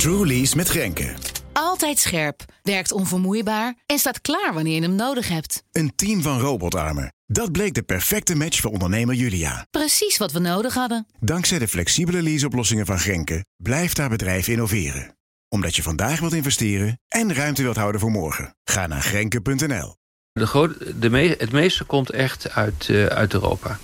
True Lease met Grenke. Altijd scherp, werkt onvermoeibaar en staat klaar wanneer je hem nodig hebt. Een team van robotarmen. Dat bleek de perfecte match voor ondernemer Julia. Precies wat we nodig hadden. Dankzij de flexibele leaseoplossingen van Grenke blijft haar bedrijf innoveren. Omdat je vandaag wilt investeren en ruimte wilt houden voor morgen. Ga naar Grenke.nl. Het meeste komt echt uit Europa.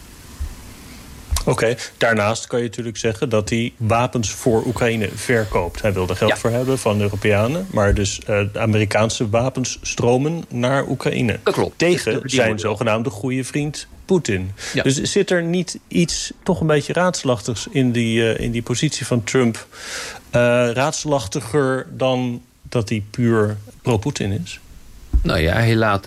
Oké, daarnaast kan je natuurlijk zeggen dat hij wapens voor Oekraïne verkoopt. Hij wil er geld voor hebben van de Europeanen. Maar dus de Amerikaanse wapens stromen naar Oekraïne. Dat klopt. Tegen zijn zogenaamde goede vriend Poetin. Ja. Dus zit er niet iets toch een beetje raadselachtigs in die positie van Trump? Raadselachtiger dan dat hij puur pro-Poetin is? Nou ja, hij laat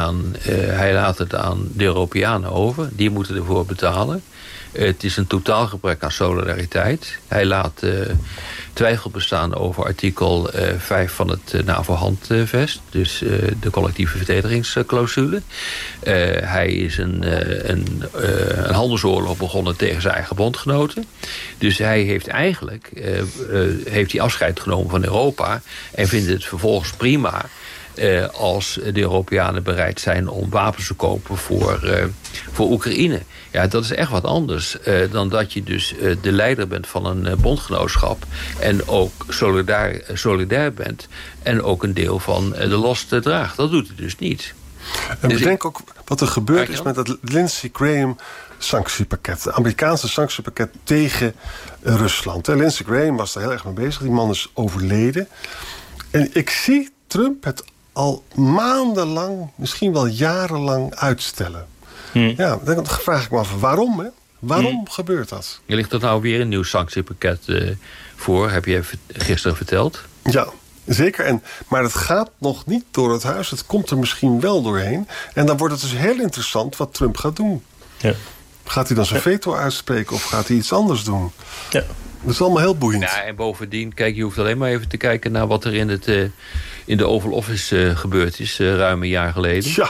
het aan de Europeanen over. Die moeten ervoor betalen. Het is een totaal gebrek aan solidariteit. Hij laat twijfel bestaan over artikel 5 van het NAVO-handvest. Dus de collectieve verdedigingsclausule. Hij is een handelsoorlog begonnen tegen zijn eigen bondgenoten. Dus hij heeft eigenlijk afscheid genomen van Europa. En vindt het vervolgens prima als de Europeanen bereid zijn om wapens te kopen voor Oekraïne. Ja, dat is echt wat anders dan dat je dus de leider bent van een bondgenootschap en ook solidair bent en ook een deel van de last draagt. Dat doet hij dus niet. En dus bedenk ook wat er gebeurd is met dat Lindsey Graham sanctiepakket. Het Amerikaanse sanctiepakket tegen Rusland. Lindsey Graham was er heel erg mee bezig. Die man is overleden. En ik zie Trump het al maandenlang, misschien wel jarenlang uitstellen. Ja, dan vraag ik me af, waarom? Hè? Waarom gebeurt dat? Ligt er nou weer een nieuw sanctiepakket voor? Heb je gisteren verteld? Ja, zeker. Maar het gaat nog niet door het huis. Het komt er misschien wel doorheen. En dan wordt het dus heel interessant wat Trump gaat doen. Ja. Gaat hij dan zijn veto uitspreken of gaat hij iets anders doen? Ja. Dat is allemaal heel boeiend. Ja, en bovendien, kijk, je hoeft alleen maar even te kijken naar wat er in de Oval Office gebeurd is, ruim een jaar geleden. Ja.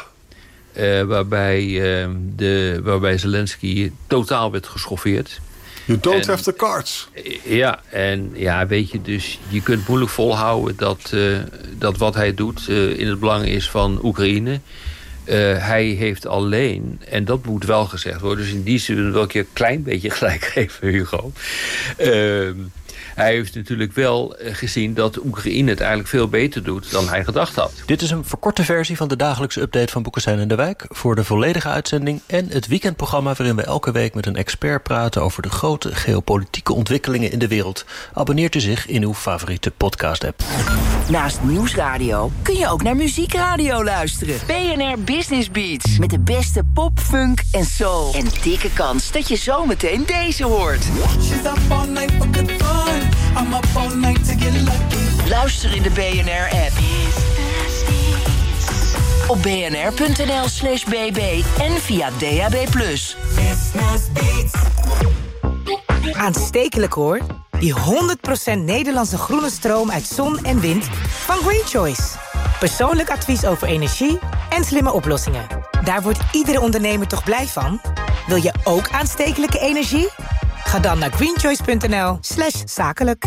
Waarbij Zelensky totaal werd geschoffeerd. You don't have the cards. Ja, en ja, weet je, dus je kunt moeilijk volhouden dat wat hij doet in het belang is van Oekraïne. Hij heeft alleen, en dat moet wel gezegd worden, dus in die zin wil ik je een klein beetje gelijk geven, Hugo. Hij heeft natuurlijk wel gezien dat Oekraïne het eigenlijk veel beter doet dan hij gedacht had. Dit is een verkorte versie van de dagelijkse update van Boekestein en de Wijk. Voor de volledige uitzending en het weekendprogramma waarin we elke week met een expert praten over de grote geopolitieke ontwikkelingen in de wereld. Abonneert u zich in uw favoriete podcast-app. Naast Nieuwsradio kun je ook naar Muziekradio luisteren. BNR Business Beats met de beste pop, funk en soul. En dikke kans dat je zometeen deze hoort. Luister in de BNR-app. Op bnr.nl/bb en via DAB+. Aanstekelijk hoor. Die 100% Nederlandse groene stroom uit zon en wind van Green Choice. Persoonlijk advies over energie en slimme oplossingen. Daar wordt iedere ondernemer toch blij van? Wil je ook aanstekelijke energie? Ga dan naar greenchoice.nl/zakelijk.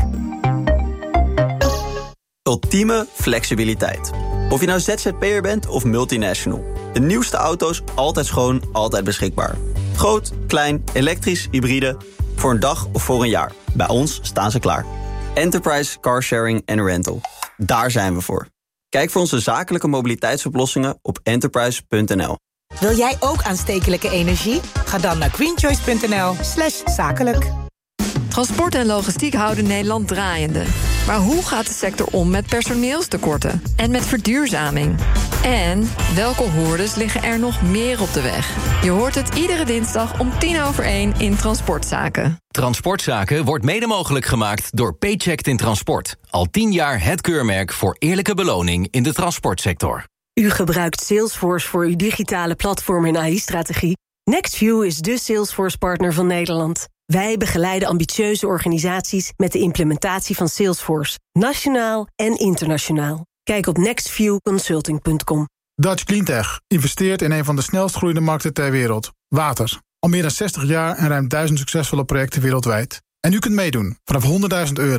Ultieme flexibiliteit. Of je nou ZZP'er bent of multinational. De nieuwste auto's altijd schoon, altijd beschikbaar. Groot, klein, elektrisch, hybride. Voor een dag of voor een jaar. Bij ons staan ze klaar. Enterprise Carsharing en Rental. Daar zijn we voor. Kijk voor onze zakelijke mobiliteitsoplossingen op enterprise.nl. Wil jij ook aanstekelijke energie? Ga dan naar greenchoice.nl/zakelijk. Transport en logistiek houden Nederland draaiende. Maar hoe gaat de sector om met personeelstekorten en met verduurzaming? En welke hordes liggen er nog meer op de weg? Je hoort het iedere dinsdag om 1:10 in Transportzaken. Transportzaken wordt mede mogelijk gemaakt door Paycheck in Transport. Al 10 jaar het keurmerk voor eerlijke beloning in de transportsector. U gebruikt Salesforce voor uw digitale platform en AI-strategie. NextView is de Salesforce-partner van Nederland. Wij begeleiden ambitieuze organisaties met de implementatie van Salesforce. Nationaal en internationaal. Kijk op nextviewconsulting.com. Dutch Cleantech investeert in een van de snelst groeiende markten ter wereld. Water. Al meer dan 60 jaar en ruim 1000 succesvolle projecten wereldwijd. En u kunt meedoen vanaf €100.000.